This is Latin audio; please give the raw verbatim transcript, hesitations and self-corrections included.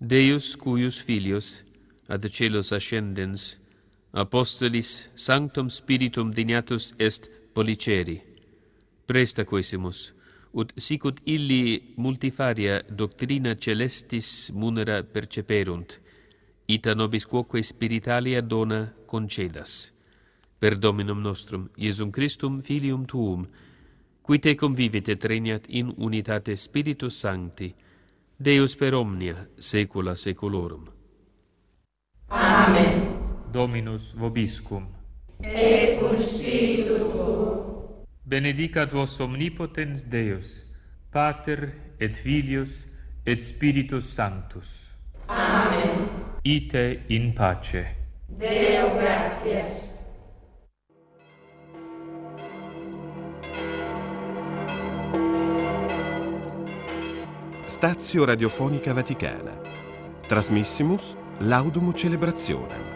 Deus cuius filius ad celos ascendens apostolis sanctum spiritum dignatus est policeri presta quesimus ut sicut illi multifaria doctrina celestis munera perceperunt ita nobis quoque spiritalia dona concedas per Dominum nostrum Iesum Christum filium tuum qui te convivit et regnat in unitate Spiritus Sancti Deus per omnia saecula saeculorum. Amen. Dominus vobiscum. Et cum spiritu tuo. Benedicat vos omnipotens Deus, Pater et Filius et Spiritus Sanctus. Amen. Ite in pace. Deo gratias. Stazio Radiofonica Vaticana. Trasmissimus Laudum Celebrationem.